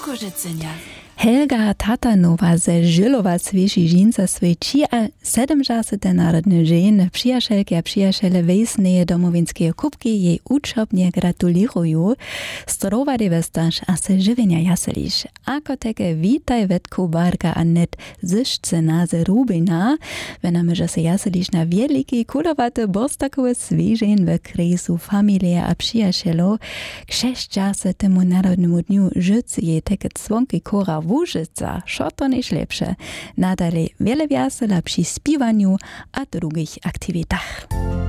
Kożycenia. Helga Tatanowa ze Żylowa słyszy żinca swojci, a 70. narodny dzień przyjacielki a przyjaciele wiesnej domowinskie kubki jej uczobnie gratulują. Zdrowa dewestaż a se żywienia jaselisz. Ako teke witaj wetku barka a net zyszcena ze Rubina. Wenamy, że se jaselisz na wielki kulowaty bostakowy swieżeń w kresu familie a przyjacielu. Krzeszcza se temu narodnemu dniu życy jej teke dzwonki kora Wóżyca, šo to niż lepsze. Nadalej wiele wiasela przy śpiewaniu a drugich aktywitach.